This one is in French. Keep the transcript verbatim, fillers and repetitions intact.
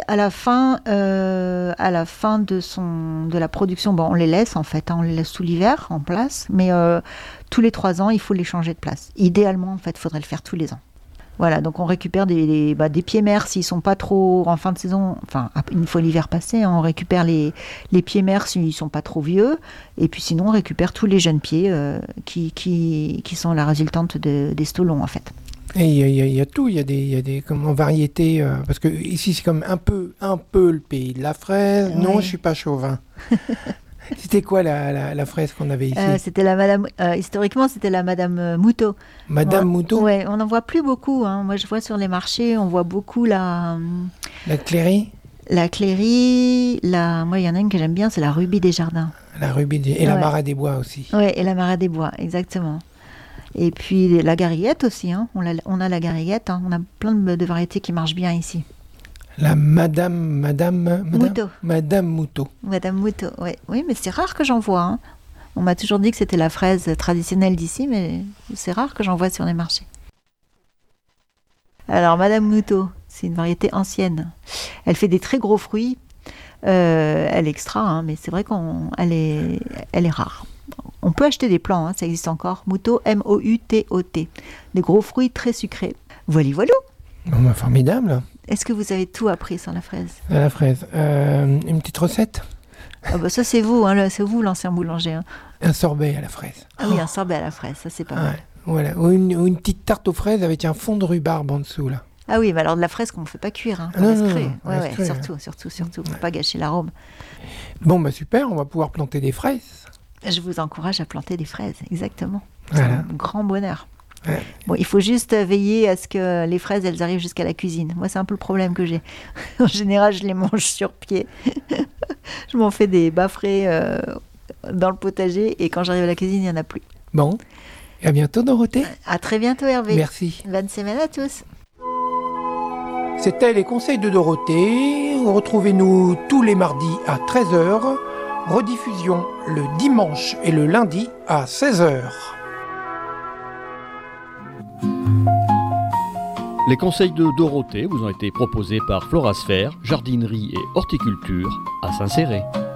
à la fin, euh, à la fin de, son, de la production, bon, on les laisse en fait, hein, on les laisse tout l'hiver en place, mais euh, tous les trois ans, il faut les changer de place. Idéalement, en fait, il faudrait le faire tous les ans. Voilà, donc on récupère des, des, bah, des pieds mères s'ils sont pas trop en fin de saison, enfin une fois l'hiver passé, hein, on récupère les, les pieds mères s'ils sont pas trop vieux, et puis sinon on récupère tous les jeunes pieds euh, qui, qui, qui sont la résultante de, des stolons en fait. Et il y, y, y a tout, il y a des, y a des comment, variétés, euh, parce que ici c'est comme un peu, un peu le pays de la fraise. Ouais. Non, je suis pas chauvin. C'était quoi la, la, la fraise qu'on avait ici? euh, C'était la Madame. Euh, historiquement, c'était la Madame Moutot. Madame on, Moutot. Ouais, on n'en voit plus beaucoup. Hein. Moi, je vois sur les marchés, on voit beaucoup la. La Cléry. La Cléry. La. Moi, il y en a une que j'aime bien, c'est la Rubis des Jardins. La Rubis des... et ouais. La Marat des Bois aussi. Oui, et la Marat des Bois, exactement. Et puis la Gariguette aussi. Hein. On, a, on a la Gariguette. Hein. On a plein de, de variétés qui marchent bien ici. La Madame, Madame, Madame Moutot. Madame Moutot. Madame Moutot, ouais. Oui, mais c'est rare que j'en vois. Hein. On m'a toujours dit que c'était la fraise traditionnelle d'ici, mais c'est rare que j'en vois sur les marchés. Alors, Madame Moutot, c'est une variété ancienne. Elle fait des très gros fruits. Euh, elle est extra, hein, mais c'est vrai qu'elle est, elle est rare. On peut acheter des plants, hein, ça existe encore. Moutot, M O U T O T. Des gros fruits très sucrés. Voilà, voilà. Bon, bah, formidable. Est-ce que vous avez tout appris sur la fraise? À la fraise. Euh, une petite recette? Ah bah ça c'est vous, hein, là, c'est vous l'ancien boulanger. Hein. Un sorbet à la fraise. Ah oui, un sorbet à la fraise, ça c'est pas ouais, mal. Voilà. Ou une, ou une petite tarte aux fraises avec un fond de rhubarbe en dessous là. Ah oui, mais alors de la fraise qu'on ne fait pas cuire, hein, ah non, non, ouais, non, ouais, crée, surtout, hein. surtout, surtout, faut ouais. pas gâcher l'arôme. Bon bah super, on va pouvoir planter des fraises. Je vous encourage à planter des fraises, exactement. Voilà. C'est un grand bonheur. Ouais. Bon, il faut juste veiller à ce que les fraises, elles arrivent jusqu'à la cuisine. Moi, c'est un peu le problème que j'ai. En général, je les mange sur pied. Je m'en fais des bafrés euh, dans le potager et quand j'arrive à la cuisine, il n'y en a plus. Bon, et à bientôt Dorothée. À très bientôt Hervé. Merci. Bonne semaine à tous. C'était les conseils de Dorothée. Retrouvez-nous tous les mardis à treize heures. Rediffusion le dimanche et le lundi à seize heures. Les conseils de Dorothée vous ont été proposés par Florasphère, jardinerie et horticulture à Saint-Céré.